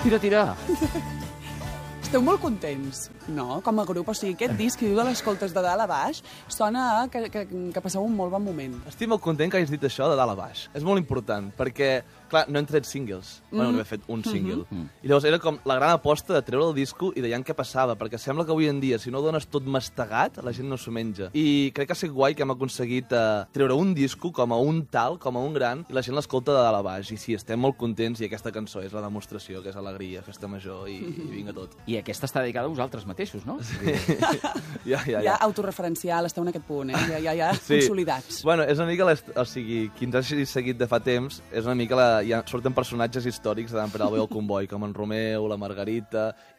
Tira. Esteu molt contents, no? Com a grup, o sigui, aquest disc que diu de les escoltes de dalt a baix sona que passeu un molt bon moment. Estic molt content que hagis dit això de dalt a baix. És molt important, perquè, clar, no hem tret singles. Bueno, no he fet un single. I llavors era com la gran aposta de treure el disco i veient què passava, perquè sembla que avui en dia, si no ho dones tot mastegat, la gent no s'ho menja. I crec que ha sigut guai que hem aconseguit treure un disco com a un tal, com a un gran, i la gent l'escolta de dalt a baix. I sí, estem molt contents i aquesta cançó és la demostració, que és alegria, festa major i vinga tot. I aquesta està dedicada a vosaltres mateixos, no? Ja autorreferencial, esteu en aquest punt, ja consolidats. Bueno, és una mica, o sigui, qui ens hagi seguit de fa temps, és una mica ja surten personatges històrics d'en Peralbo i el Comboi, com en Romeu, la Margarita,